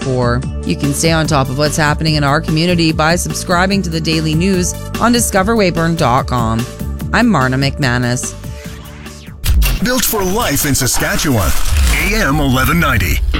4. You can stay on top of what's happening in our community by subscribing to the daily news on discoverweyburn.com. I'm Marna McManus. Built for life in Saskatchewan. AM 1190.